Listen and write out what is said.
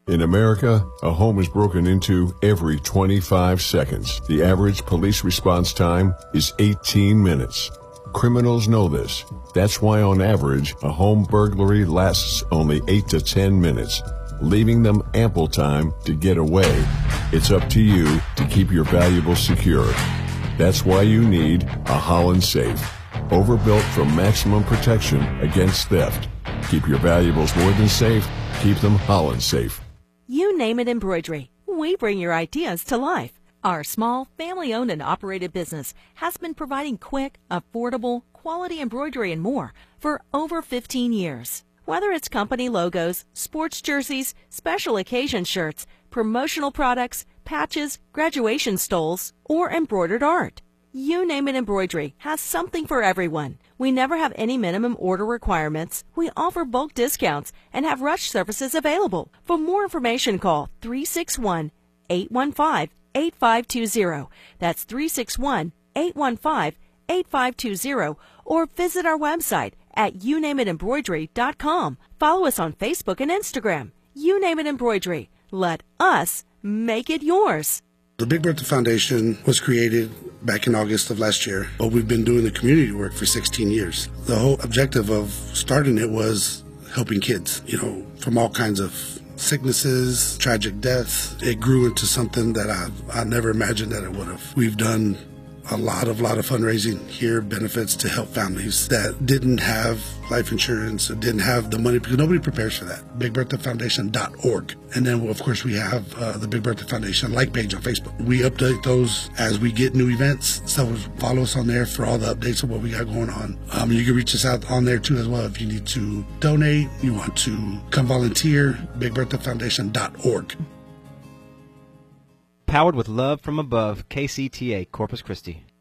In America, a home is broken into every 25 seconds. The average police response time is 18 minutes. Criminals know this. That's why on average, a home burglary lasts only 8 to 10 minutes, leaving them ample time to get away. It's up to you to keep your valuables secure. That's why you need a Holland safe, overbuilt for maximum protection against theft. Keep your valuables more than safe. Keep them Holland safe. You Name It Embroidery. We bring your ideas to life. Our small, family-owned and operated business has been providing quick, affordable, quality embroidery and more for over 15 years. Whether it's company logos, sports jerseys, special occasion shirts, promotional products, patches, graduation stoles, or embroidered art, You Name It Embroidery has something for everyone. We never have any minimum order requirements. We offer bulk discounts and have rush services available. For more information, call 361-815-8520. That's 361-815-8520. Or visit our website at younameitembroidery.com. Follow us on Facebook and Instagram. You Name It Embroidery. Let us make it yours. The Big Bertha Foundation was created back in August of last year, but we've been doing the community work for 16 years. The whole objective of starting it was helping kids, from all kinds of sicknesses, tragic deaths. It grew into something that I never imagined that it would have. We've done a lot of fundraising here, benefits to help families that didn't have life insurance or didn't have the money, because nobody prepares for that. BigBerthaFoundation.org. And then, of course, we have the Big Bertha Foundation like page on Facebook. We update those as we get new events, so follow us on there for all the updates of what we got going on. You can reach us out on there too as well if you need to donate, you want to come volunteer, BigBerthaFoundation.org. Powered with love from above, KCTA, Corpus Christi.